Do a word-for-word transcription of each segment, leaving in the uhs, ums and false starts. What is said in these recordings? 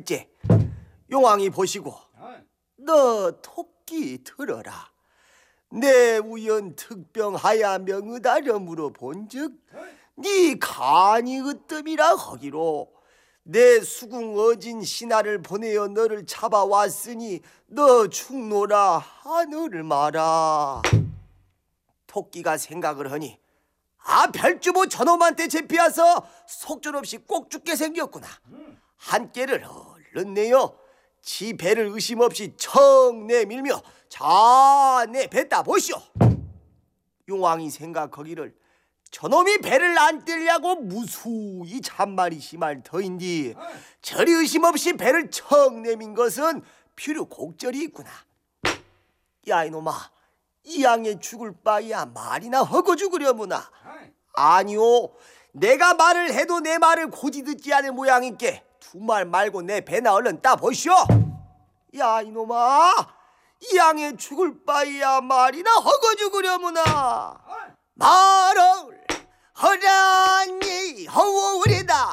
일째, 용왕이 보시고 너 토끼 들어라. 내 우연 특병하야 명의다름으로 본즉 네 간이 으뜸이라 하기로 내 수궁 어진 신하를 보내어 너를 잡아왔으니 너 죽노라 하늘을 마라. 토끼가 생각을 하니 아 별주부 저놈한테 잡혀서 속절없이 꼭 죽게 생겼구나. 한 깨를 얼른 내어 지 배를 의심 없이 청 내밀며 자 내 뱉다 보시오. 용왕이 생각하기를 저놈이 배를 안 떼려고 무수히 잔말이 심할 터인디 저리 의심 없이 배를 청 내민 것은 필요 곡절이 있구나. 야 이놈아, 이 양에 죽을 바야 말이나 하고 죽으려무나. 아니오, 내가 말을 해도 내 말을 고지 듣지 않을 모양인께 두 말 말고 내 배나 얼른 따보시오. 야 이놈아, 이 양에 죽을 바야 말이나 하고 죽으려무나. 말을 하라니 허우리다.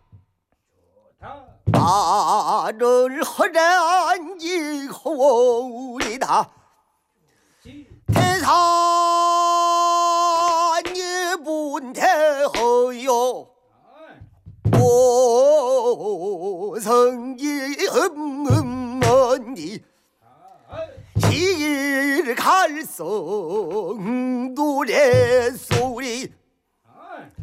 말을 하라니 허우리다. 태산이 분태허요 오성기 음음언니 길 갈성 노래소리